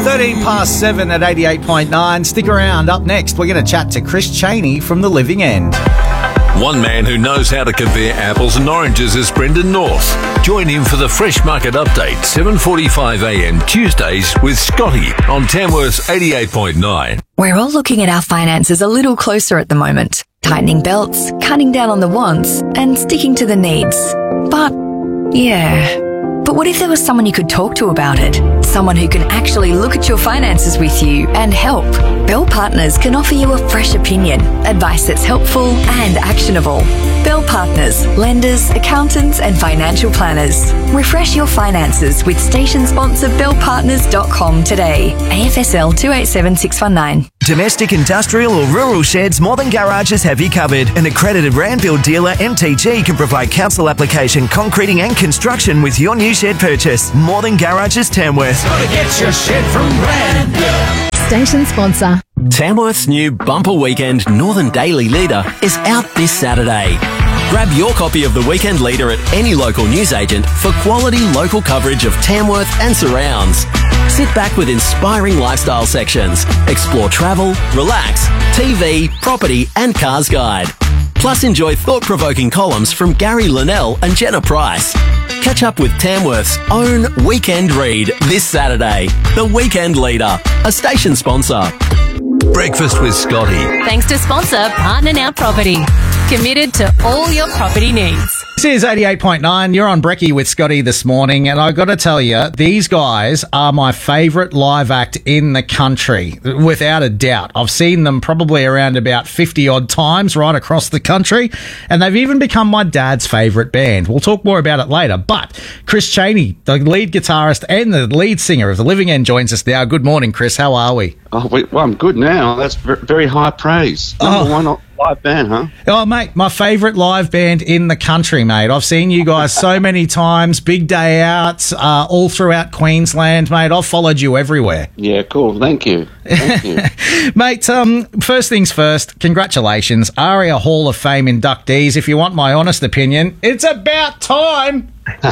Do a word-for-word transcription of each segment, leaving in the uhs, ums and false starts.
thirteen past seven at eighty-eight point nine. Stick around. Up next, we're going to chat to Chris Cheney from The Living End. One man who knows how to compare apples and oranges is Brendan North. Join him for the Fresh Market Update, seven forty-five a m Tuesdays with Scotty on Tamworth's eighty-eight point nine. We're all looking at our finances a little closer at the moment. Tightening belts, cutting down on the wants, and sticking to the needs. But, yeah... But what if there was someone you could talk to about it? Someone who can actually look at your finances with you and help. Bell Partners can offer you a fresh opinion, advice that's helpful and actionable. Bell Partners, lenders, accountants and financial planners. Refresh your finances with station sponsor bell partners dot com today. A F S L two eight seven six one nine. Domestic, industrial or rural sheds, More Than Garages have you covered. An accredited Randfield dealer, M T G, can provide council application, concreting and construction with your new shed purchase. More Than Garages Tamworth. Gotta get your shed from Randfield. Station sponsor. Tamworth's new bumper weekend Northern Daily Leader is out this Saturday. Grab your copy of the Weekend Leader at any local newsagent for quality local coverage of Tamworth and surrounds. Sit back with inspiring lifestyle sections, explore travel, relax, T V, property and cars guide. Plus enjoy thought-provoking columns from Gary Linnell and Jenna Price. Catch up with Tamworth's own Weekend Read this Saturday. The Weekend Leader, a station sponsor. Breakfast with Scotty. Thanks to sponsor Partner Now Property. Committed to all your property needs. This is eighty-eight point nine. You're on Brekkie with Scotty this morning, and I got to tell you, these guys are my favourite live act in the country, without a doubt. I've seen them probably around about fifty odd times right across the country, and they've even become my dad's favourite band. We'll talk more about it later, but Chris Cheney, the lead guitarist and the lead singer of The Living End, joins us now. Good morning, Chris. How are we? Oh, we, well, I'm good now. That's very high praise. Number oh. one live band, huh? Oh, mate, my favourite live band in the country, mate. I've seen you guys so many times, big day outs, uh, all throughout Queensland, mate. I've followed you everywhere. Yeah, cool. Thank you. Thank you. Mate, um, first things first, congratulations. ARIA Hall of Fame inductees. If you want my honest opinion, it's about time.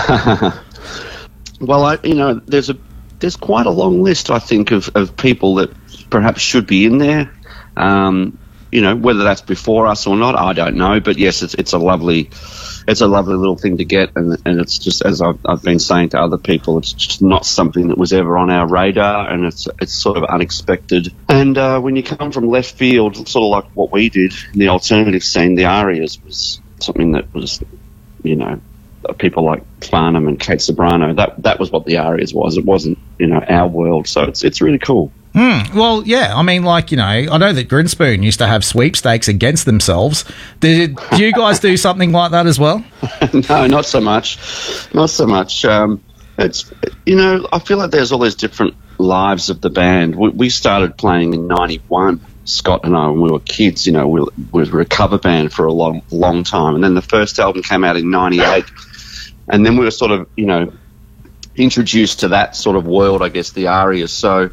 Well, I, you know, there's a there's quite a long list, I think, of, of people that perhaps should be in there. Um, you know, whether that's before us or not, I don't know. But yes, it's it's a lovely, it's a lovely little thing to get, and and it's just, as I've I've been saying to other people, it's just not something that was ever on our radar, and it's it's sort of unexpected. And uh, when you come from left field, sort of like what we did in the alternative scene, the ARIAs was something that was, you know, people like Farnham and Kate Sobrano. That that was what the ARIAs was. It wasn't, you know, our world. So it's it's really cool. Mm, well, yeah, I mean, like, you know, I know that Grinspoon used to have sweepstakes against themselves. Did, did you guys do something like that as well? No, not so much. Not so much. Um, it's, you know, I feel like there's all these different lives of the band. We, we started playing in ninety-one, Scott and I, when we were kids. You know, we, we were a cover band for a long, long time. And then the first album came out in ninety-eight. And then we were sort of, you know, introduced to that sort of world, I guess, the ARIAs. So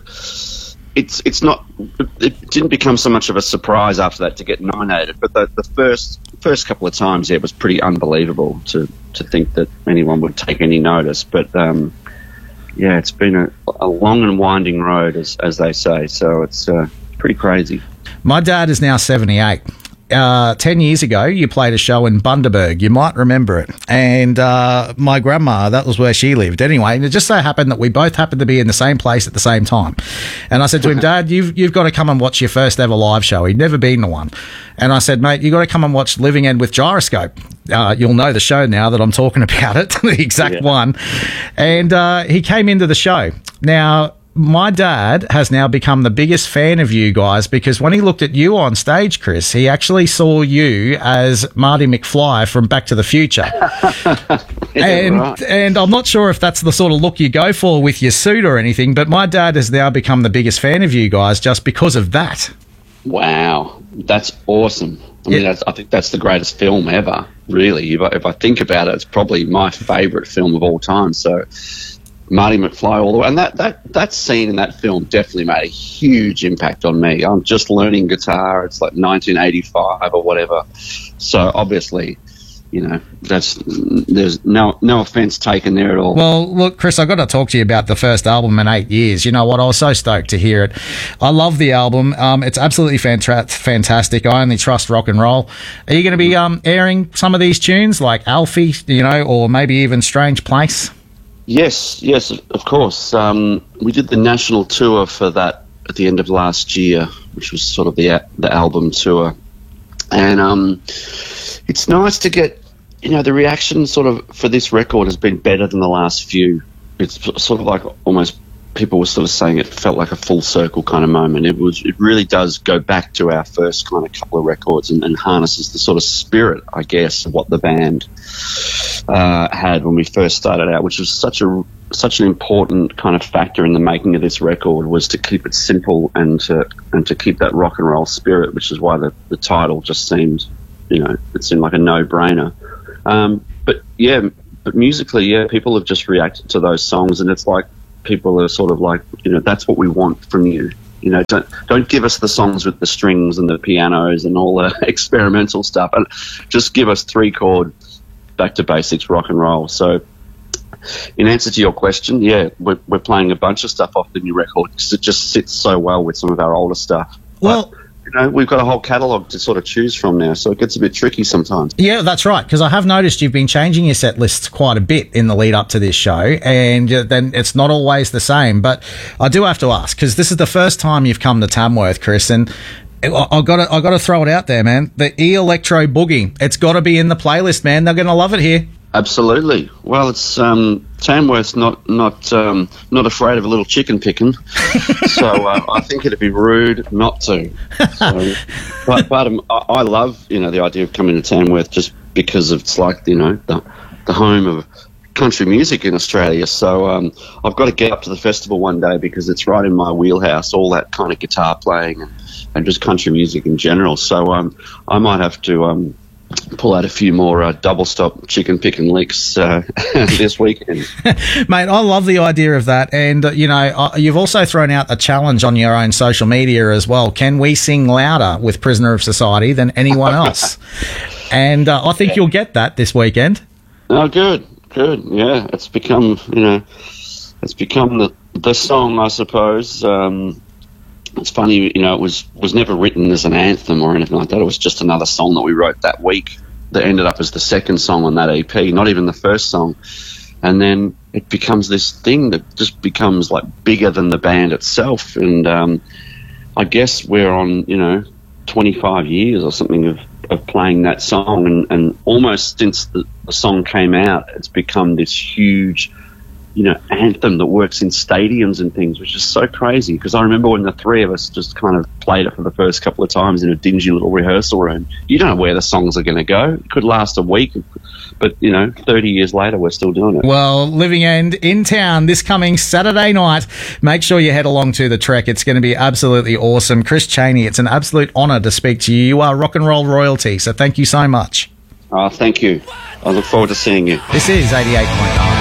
it's it's not, it didn't become so much of a surprise after that to get nominated, but the, the first first couple of times, yeah, it was pretty unbelievable to, to think that anyone would take any notice. But um, yeah, it's been a, a long and winding road, as as they say. So it's uh, pretty crazy. My dad is now seventy-eight. Uh, ten years ago, you played a show in Bundaberg. You might remember it. And uh, my grandma, that was where she lived. Anyway, it just so happened that we both happened to be in the same place at the same time. And I said to him, Dad, you've you've got to come and watch your first ever live show. He'd never been to one. And I said, mate, you've got to come and watch Living End with Gyroscope. Uh, you'll know the show now that I'm talking about it, the exact yeah. one. And uh, he came into the show. Now, my dad has now become the biggest fan of you guys because when he looked at you on stage, Chris, he actually saw you as Marty McFly from Back to the Future. yeah, and right. and I'm not sure if that's the sort of look you go for with your suit or anything, but my dad has now become the biggest fan of you guys just because of that. Wow, that's awesome. I mean, yeah. that's, I think that's the greatest film ever, really. If I, if I think about it, it's probably my favourite film of all time. So Marty McFly all the way. And that, that, that scene in that film definitely made a huge impact on me. I'm just learning guitar. It's like nineteen eighty-five or whatever. So obviously you know, that's there's no no offence taken there at all. Well, look, Chris, I've got to talk to you about the first album in eight years. You know what? I was so stoked to hear it. I love the album. Um, it's absolutely fanta- fantastic. I Only Trust Rock and Roll. Are you going to be um, airing some of these tunes like Alfie, you know, or maybe even Strange Place? Yes, yes, of course. Um, we did the national tour for that at the end of last year, which was sort of the the album tour. And um, it's nice to get, you know, the reaction sort of for this record has been better than the last few. It's sort of like almost people were sort of saying it felt like a full circle kind of moment. It was, it really does go back to our first kind of couple of records and, and harnesses the sort of spirit, I guess, of what the band uh, had when we first started out, which was such a such an important kind of factor in the making of this record, was to keep it simple and to and to keep that rock and roll spirit, which is why the, the title just seemed, you know, it seemed like a no-brainer. Um, but yeah, but musically, yeah, people have just reacted to those songs, and it's like people are sort of like, you know, that's what we want from you. You know, don't don't give us the songs with the strings and the pianos and all the experimental stuff, and just give us three chord, back to basics rock and roll. So, in answer to your question, yeah, we're, we're playing a bunch of stuff off the new record because it just sits so well with some of our older stuff. Well, but, you know, we've got a whole catalogue to sort of choose from now, so it gets a bit tricky sometimes. Yeah, that's right, because I have noticed you've been changing your set lists quite a bit in the lead up to this show, and uh, then it's not always the same. But I do have to ask, because this is the first time you've come to Tamworth, Chris, and I've got to, I've got to throw it out there, man. The E-Electro Boogie, it's got to be in the playlist, man. They're going to love it here. Absolutely. Well, it's um, Tamworth's not not um, not afraid of a little chicken picking, so uh, I think it'd be rude not to. So, but but um, I, I love, you know, the idea of coming to Tamworth just because it's like, you know, the the home of country music in Australia. So um, I've got to get up to the festival one day because it's right in my wheelhouse. All that kind of guitar playing and, and just country music in general. So um, I might have to. Um, pull out a few more uh, double stop chicken picking licks uh, this weekend. Mate, I love the idea of that. And, uh, you know, uh, you've also thrown out a challenge on your own social media as well. Can we sing louder with Prisoner of Society than anyone else? And uh, I think yeah. you'll get that this weekend. Oh, good, good. Yeah, it's become, you know, it's become the, the song, I suppose. Um, It's funny, you know, it was, was never written as an anthem or anything like that. It was just another song that we wrote that week that ended up as the second song on that E P, not even the first song. And then it becomes this thing that just becomes, like, bigger than the band itself. And um, I guess we're on, you know, twenty-five years or something of, of playing that song. And, and almost since the, the song came out, it's become this huge, you know, anthem that works in stadiums and things, which is so crazy. Because I remember when the three of us just kind of played it for the first couple of times in a dingy little rehearsal room. You don't know where the songs are going to go. It could last a week, but, you know, thirty years later, we're still doing it. Well, Living End in town this coming Saturday night. Make sure you head along to the Trek. It's going to be absolutely awesome. Chris Chaney, it's an absolute honour to speak to you. You are rock and roll royalty, so thank you so much. Oh, thank you. I look forward to seeing you. This is eighty-eight point nine.